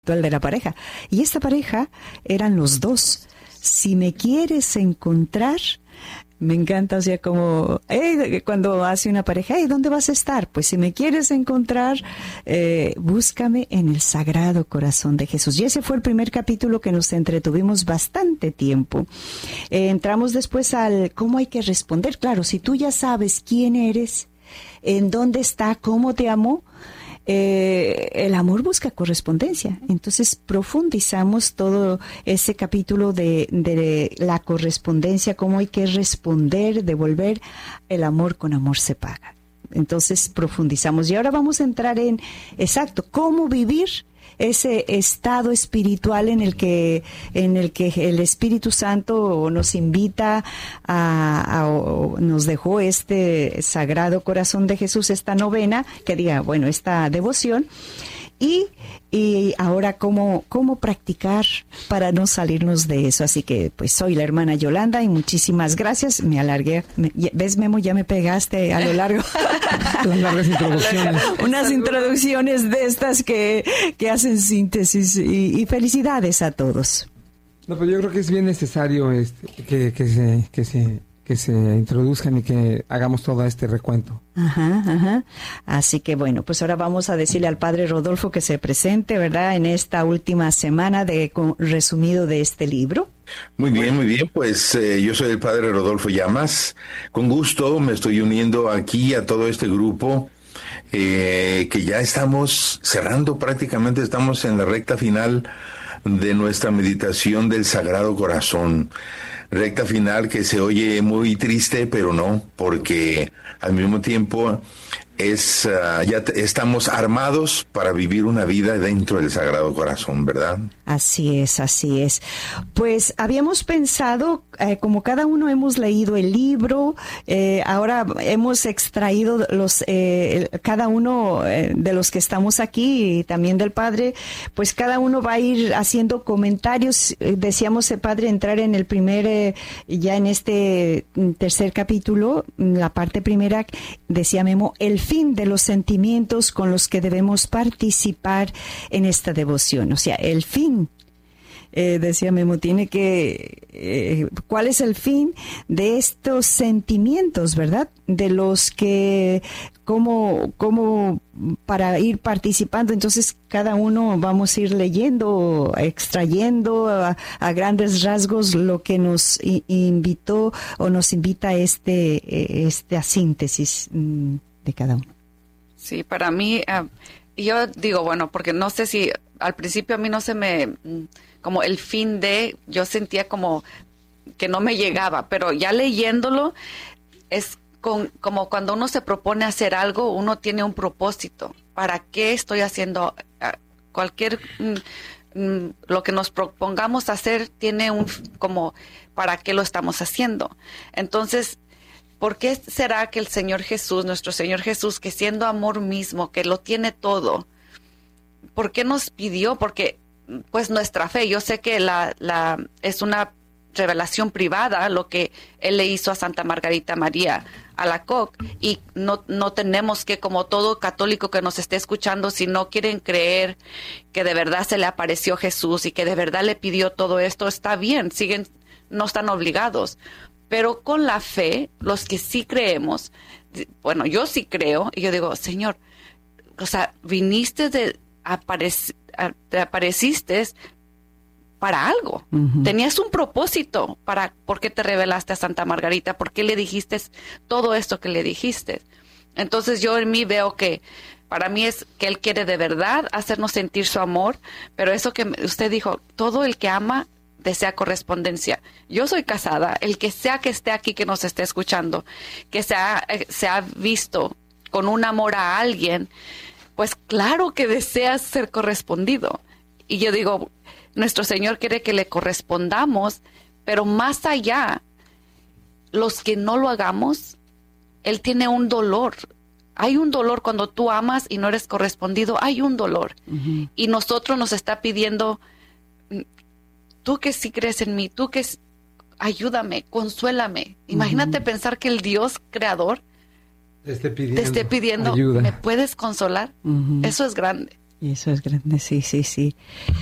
de la pareja. Y esta pareja eran los dos. Si me quieres encontrar, me encanta, o sea, como cuando hace una pareja, ¿dónde vas a estar? Pues si me quieres encontrar, búscame en el Sagrado Corazón de Jesús. Y ese fue el primer capítulo que nos entretuvimos bastante tiempo. Entramos después al cómo hay que responder. Claro, si tú ya sabes quién eres, en dónde está, cómo te amó, el amor busca correspondencia. Entonces profundizamos todo ese capítulo de la correspondencia, cómo hay que responder, devolver. El amor con amor se paga. Entonces profundizamos y ahora vamos a entrar en cómo vivir ese estado espiritual en el que el Espíritu Santo nos invita nos dejó este Sagrado Corazón de Jesús, esta novena, esta devoción, y ahora cómo practicar para no salirnos de eso. Así que pues soy la hermana Yolanda y muchísimas gracias. Me alargué. ¿Ves, Memo? Ya me pegaste a lo largo. Largas introducciones. Unas introducciones de estas que hacen síntesis y felicidades a todos. No, pero yo creo que es bien necesario que se introduzcan y que hagamos todo este recuento. Ajá. Así que bueno, pues ahora vamos a decirle al Padre Rodolfo que se presente, ¿verdad?, en esta última semana resumido de este libro. Muy bien, pues yo soy el Padre Rodolfo Llamas. Con gusto me estoy uniendo aquí a todo este grupo que ya estamos cerrando, prácticamente estamos en la recta final de nuestra meditación del Sagrado Corazón. Recta final que se oye muy triste, pero no, porque al mismo tiempo ya estamos armados para vivir una vida dentro del Sagrado Corazón, ¿verdad? Así es. Pues habíamos pensado, como cada uno hemos leído el libro, ahora hemos extraído cada uno de los que estamos aquí y también del Padre, pues cada uno va a ir haciendo comentarios. Decíamos, Padre, entrar en el ya en este tercer capítulo, la parte primera, decía Memo, el fin de los sentimientos con los que debemos participar en esta devoción. O sea, el fin, decía Memo, ¿cuál es el fin de estos sentimientos, verdad? De los que, cómo para ir participando. Entonces, cada uno vamos a ir leyendo, extrayendo a grandes rasgos lo que nos invitó o nos invita esta síntesis de cada uno. Sí, para mí, yo digo, bueno, porque no sé si al principio a mí no se me, como el fin yo sentía como que no me llegaba, pero ya leyéndolo es como cuando uno se propone hacer algo, uno tiene un propósito. ¿Para qué estoy haciendo cualquier, lo que nos propongamos hacer tiene como, ¿para qué lo estamos haciendo? Entonces, ¿por qué será que el Señor Jesús, nuestro Señor Jesús, que siendo amor mismo, que lo tiene todo, ¿por qué nos pidió? Porque pues nuestra fe, yo sé que es una revelación privada lo que Él le hizo a Santa Margarita María Alacoque, y no tenemos que, como todo católico que nos esté escuchando, si no quieren creer que de verdad se le apareció Jesús y que de verdad le pidió todo esto, está bien, no están obligados. Pero con la fe, los que sí creemos, bueno, yo sí creo, y yo digo, Señor, o sea, te apareciste para algo. Uh-huh. Tenías un propósito ¿por qué te revelaste a Santa Margarita? ¿Por qué le dijiste todo esto que le dijiste? Entonces yo en mí veo que para mí es que Él quiere de verdad hacernos sentir su amor, pero eso que usted dijo, todo el que ama desea correspondencia. Yo soy casada, el que sea que esté aquí, que nos esté escuchando, que se ha visto con un amor a alguien, pues claro que desea ser correspondido. Y yo digo, nuestro Señor quiere que le correspondamos, pero más allá, los que no lo hagamos, Él tiene un dolor. Hay un dolor cuando tú amas y no eres correspondido, hay un dolor. Uh-huh. Y nosotros nos está pidiendo, tú que sí crees en mí, tú que ayúdame, consuélame. Imagínate uh-huh. pensar que el Dios creador te esté pidiendo ayuda. ¿Me puedes consolar? Uh-huh. Eso es grande. Y eso es grande, sí, sí, sí.